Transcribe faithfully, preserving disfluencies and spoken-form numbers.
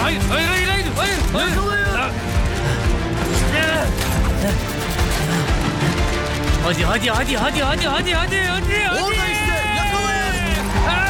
Hayır, hayır, hayır, hayır, hayır, hayır. Yakalayın. Hadi, hadi, hadi, hadi, hadi, hadi, hadi, hadi, hadi. Orada işte, yakalayın. Aa!